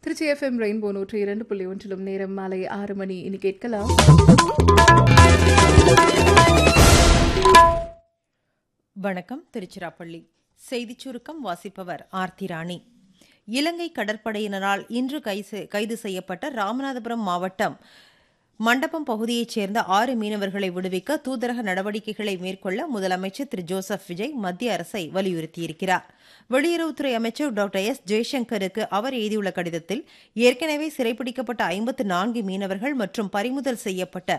Trichy FM rainbow 102.1 நேரம் மாலை 6 மணி. இனி கேட்கலாம் வணக்கம். திருச்சிராப்பள்ளி செய்திச் சுருக்கம் வாசிப்பவர் ஆர்த்தி ராணி. இலங்கை கடற்படையினரால் இன்று கைது செய்யப்பட்ட ராமநாதபுரம் மாவட்டம் மண்டபம் பகுதியைச் சேர்ந்த 6 மீனவர்களை விடுவிக்க தூதரக நடவடிக்கைகளை மேற்கொள்ள முதலமைச்சர் திரு ஜோசப் விஜய் மத்திய அரசை வலியுறுத்தியிருக்கிறார். வெளியுறவுத்துறை அமைச்சர் டாக்டர் எஸ் ஜெய்சங்கருக்கு அவர் எழுதியுள்ள கடிதத்தில் ஏற்கனவே சிறைப்பிடிக்கப்பட்ட 54 மீனவர்கள் மற்றும் பறிமுதல் செய்யப்பட்ட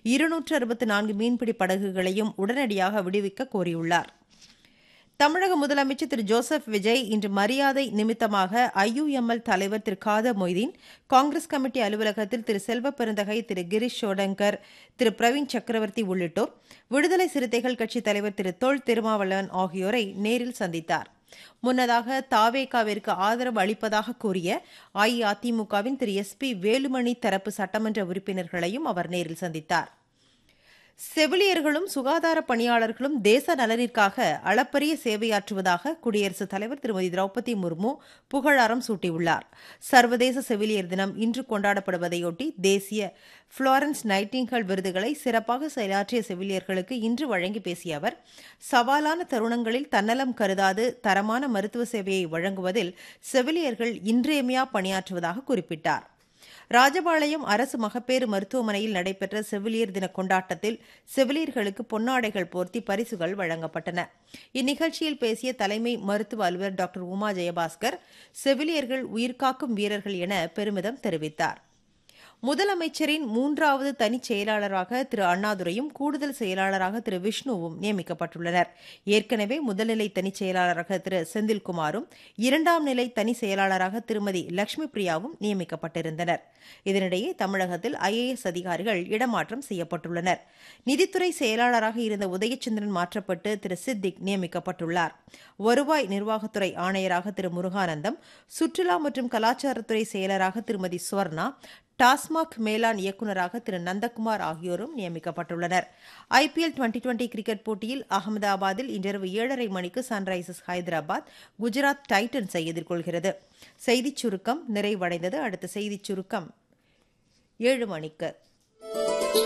264 மீன்பிடி படகுகளையும் உடனடியாக விடுவிக்க கோரியுள்ளார். தமிழக முதலமைச்சர் திரு ஜோசப் விஜய் இன்று மரியாதை நிமித்தமாக IUML தலைவர் திரு காதர் மொய்தீன், காங்கிரஸ் கமிட்டி அலுவலகத்தில் திரு செல்வ பெருந்தகை, திரு கிரிஷ் ஷோடங்கர், திரு பிரவீன் சக்கரவர்த்தி உள்ளிட்டோர், விடுதலை சிறுத்தைகள் கட்சித் தலைவர் திரு தொல் திருமாவளவன் ஆகியோரை நேரில் சந்தித்தார். முன்னதாக தாவேகாவிற்கு ஆதரவு அளிப்பதாக கூறிய அஇஅதிமுகவின் திரு SP வேலுமணி தரப்பு சட்டமன்ற உறுப்பினர்களையும் அவர் நேரில் சந்தித்தார். செவிலியர்களும் சுகாதார பணியாளர்களும் தேச நலனிற்காக அளப்பரிய சேவையாற்றுவதாக குடியரசுத் தலைவர் திருமதி திரௌபதி முர்மு புகழாரம் சூட்டியுள்ளார். சர்வதேச செவிலியர் தினம் இன்று கொண்டாடப்படுவதையொட்டி தேசிய புளோரன்ஸ் நைட்டிங்கேல் விருதுகளை சிறப்பாக செயலாற்றிய செவிலியர்களுக்கு இன்று வழங்கி பேசிய அவர், சவாலான தருணங்களில் தன்னலம் கருதாது தரமான மருத்துவ சேவையை வழங்குவதில் செவிலியர்கள் இன்றியமையா பணியாற்றுவதாக குறிப்பிட்டார். ராஜபாளையம் அரசு மகப்பேறு மருத்துவமனையில் நடைபெற்ற செவிலியர் தின கொண்டாட்டத்தில் செவிலியர்களுக்கு பொன்னாடைகள் போர்த்தி பரிசுகள் வழங்கப்பட்டன. இந்நிகழ்ச்சியில் பேசிய தலைமை மருத்துவ அலுவலர் டாக்டர் உமா ஜெயபாஸ்கர், செவிலியர்கள் உயிர்காக்கும் வீரர்கள் என பெருமிதம் தெரிவித்தார். முதலமைச்சரின் 3வது தனிச் செயலாளராக திரு அண்ணாதுரையும் கூடுதல் செயலாளராக திரு விஷ்ணுவும் நியமிக்கப்பட்டுள்ளனர். ஏற்கனவே முதல்நிலை தனிச் செயலாளராக திரு செந்தில்குமாரும் 2ஆம் நிலை தனி செயலாளராக திருமதி லட்சுமி பிரியாவும் நியமிக்கப்பட்டிருந்தனர். இதனிடையே தமிழகத்தில் IAS அதிகாரிகள் இடமாற்றம் செய்யப்பட்டுள்ளனர். நிதித்துறை செயலாளராக இருந்த உதயச்சந்திரன் மாற்றப்பட்டு திரு சித்திக் நியமிக்கப்பட்டுள்ளார். வருவாய் நிர்வாகத்துறை ஆணையராக திரு முருகானந்தம், சுற்றுலா மற்றும் கலாச்சாரத்துறை செயலராக திருமதி சுவர்ணா, டாஸ்மாக் மேலாண் இயக்குநராக திரு நந்தகுமார் ஆகியோரும் நியமிக்கப்பட்டுள்ளனர். IPL 2020 கிரிக்கெட் போட்டியில் அகமதாபாத்தில் இன்றிரவு 7:30 மணிக்கு சன்ரைசர்ஸ் ஹைதராபாத் குஜராத் டைட்டன்ஸை எதிர்கொள்கிறது. செய்திச் சுருக்கம் நிறைவடைந்தது. அடுத்த செய்திச் சுருக்கம் 7 மணிக்கு.